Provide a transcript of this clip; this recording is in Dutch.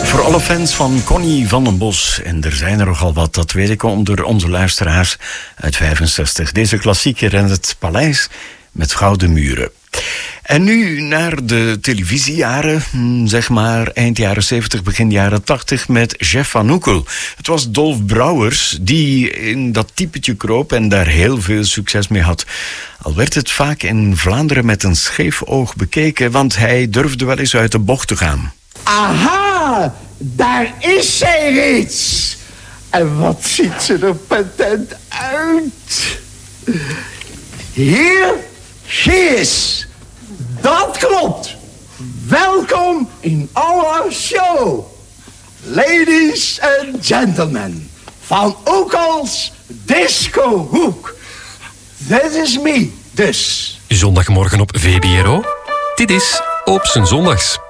Voor alle fans van Connie van den Bos, en er zijn er nogal wat, dat weet ik onder onze luisteraars uit 65. Deze klassieker en het paleis met gouden muren. En nu naar de televisiejaren, zeg maar eind jaren 70, begin jaren 80 met Jeff van Oekel. Het was Dolf Brouwers die in dat typetje kroop en daar heel veel succes mee had. Al werd het vaak in Vlaanderen met een scheef oog bekeken, want hij durfde wel eens uit de bocht te gaan. Aha, daar is zij reeds. En wat ziet ze er patent uit. Hier, she is. Dat klopt. Welkom in our show. Ladies and gentlemen. Van Oekels Disco Hoek. This is me, dus. Zondagmorgen op VBRO. Dit is Op zijn zondags.